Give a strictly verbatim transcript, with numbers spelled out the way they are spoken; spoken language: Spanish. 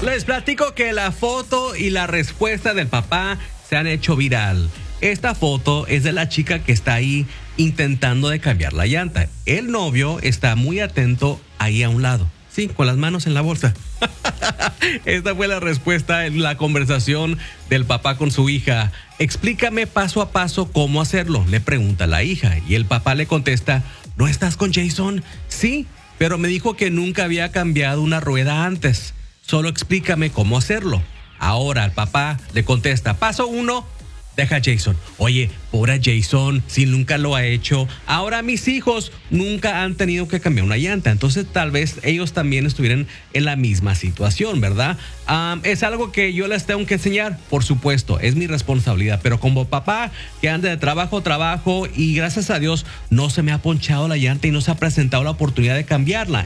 Les platico que la foto y la respuesta del papá se han hecho viral. Esta foto es de la chica que está ahí intentando de cambiar la llanta. El novio está muy atento ahí a un lado. Sí, con las manos en la bolsa. Esta fue la respuesta en la conversación del papá con su hija. Explícame paso a paso cómo hacerlo, le pregunta la hija. Y el papá le contesta, ¿no estás con Jason? Sí, pero me dijo que nunca había cambiado una rueda antes. Solo explícame cómo hacerlo. Ahora el papá le contesta, paso uno, deja a Jason. Oye, pobre Jason, si nunca lo ha hecho. Ahora mis hijos nunca han tenido que cambiar una llanta. Entonces tal vez ellos también estuvieran en la misma situación, ¿verdad? Um, es algo que yo les tengo que enseñar, por supuesto, es mi responsabilidad. Pero como papá que anda de trabajo a trabajo y gracias a Dios no se me ha ponchado la llanta y no se ha presentado la oportunidad de cambiarla.